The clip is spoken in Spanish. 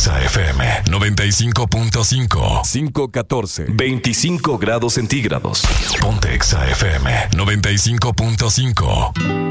Exa FM 95.5. 5:14. 25 grados centígrados. Ponte Exa FM 95.5.